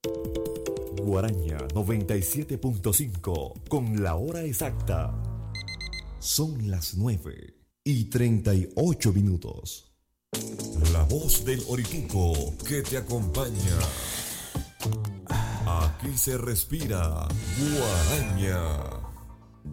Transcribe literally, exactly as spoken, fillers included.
Guaraña noventa y siete punto cinco con la hora exacta. Son las nueve y treinta y ocho minutos. La voz del Orituco que te acompaña. Aquí se respira Guaraña.